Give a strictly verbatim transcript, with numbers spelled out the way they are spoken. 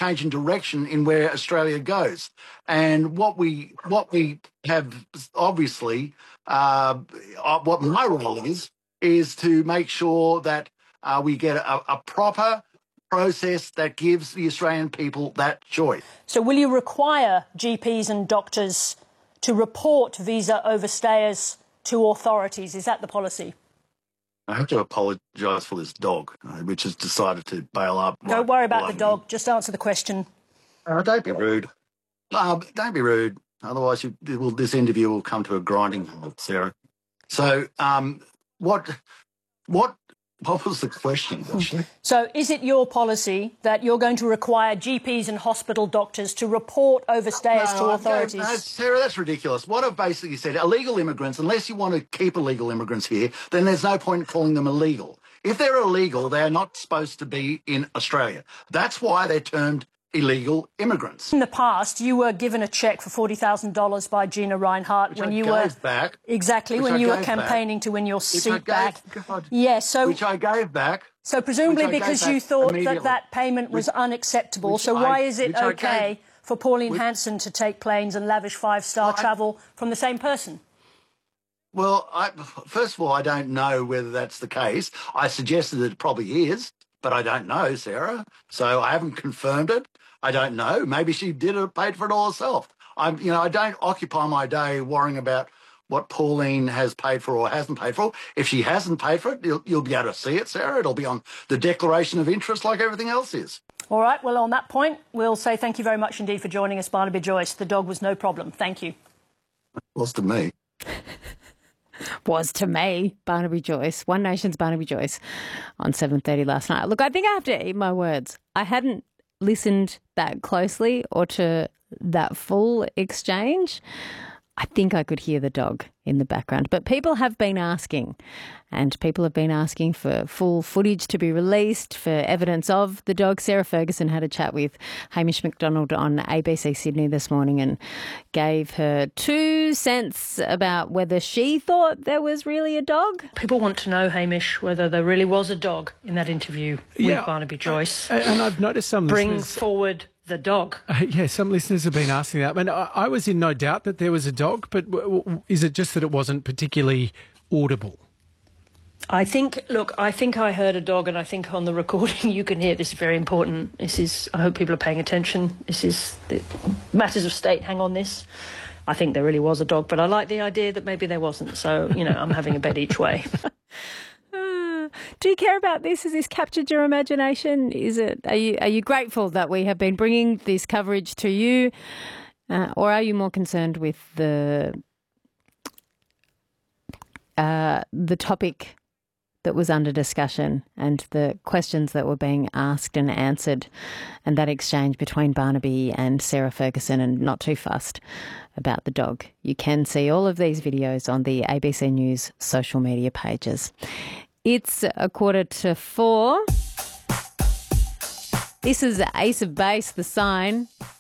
change in direction in where Australia goes. And what we what we have obviously, uh, what my role is, is to make sure that uh, we get a, a proper process that gives the Australian people that choice. So will you require G Ps and doctors to report visa overstayers to authorities? Is that the policy? I have to apologise for this dog, uh, which has decided to bail up. Don't worry about the dog. Me. Just answer the question. Uh, don't be rude. Uh, don't be rude. Otherwise, you, will, this interview will come to a grinding halt, Sarah. So, um, what, what, what was the question, actually? So, is it your policy that you're going to require G Ps and hospital doctors to report overstayers no, to authorities? No, Sarah, that's ridiculous. What I've basically said, illegal immigrants, unless you want to keep illegal immigrants here, then there's no point in calling them illegal. If they're illegal, they're not supposed to be in Australia. That's why they're termed illegal immigrants. In the past, you were given a cheque for forty thousand dollars by Gina Rinehart which when I you gave were back, exactly when I you were back, campaigning to win your seat gave, back. God, yes, so which I gave back. So presumably because you thought that that payment was which, unacceptable. Which so why I, is it okay gave, for Pauline which, Hanson to take planes and lavish five-star well, travel from the same person? Well, I, first of all, I don't know whether that's the case. I suggested that it probably is, but I don't know, Sarah. So I haven't confirmed it. I don't know. Maybe she did it, paid for it all herself. I'm, you know, I don't occupy my day worrying about what Pauline has paid for or hasn't paid for. If she hasn't paid for it, you'll, you'll be able to see it, Sarah. It'll be on the Declaration of Interest like everything else is. All right. Well, on that point, we'll say thank you very much indeed for joining us, Barnaby Joyce. The dog was no problem. Thank you. It was to me. Was to me, Barnaby Joyce, One Nation's Barnaby Joyce on seven thirty last night. Look, I think I have to eat my words. I hadn't listened that closely or to that full exchange. I think I could hear the dog in the background. But people have been asking, and people have been asking for full footage to be released, for evidence of the dog. Sarah Ferguson had a chat with Hamish McDonald on A B C Sydney this morning and gave her two cents about whether she thought there was really a dog. People want to know, Hamish, whether there really was a dog in that interview yeah, with Barnaby Joyce. I, and I've noticed some Bring listeners... forward the dog. Uh, yeah, some listeners have been asking that. I mean, I, I was in no doubt that there was a dog, but w- w- is it just that it wasn't particularly audible? I think, look, I think I heard a dog, and I think on the recording you can hear this is very important. This is, I hope people are paying attention. This is the matters of state. Hang on this. I think there really was a dog, but I like the idea that maybe there wasn't. So, you know, I'm having a bet each way. Do you care about this? Has this captured your imagination? Is it? Are you are you grateful that we have been bringing this coverage to you, uh, or are you more concerned with the uh, the topic that was under discussion and the questions that were being asked and answered, and that exchange between Barnaby and Sarah Ferguson, and not too fussed about the dog? You can see all of these videos on the A B C News social media pages. It's a quarter to four. This is Ace of Base, The Sign.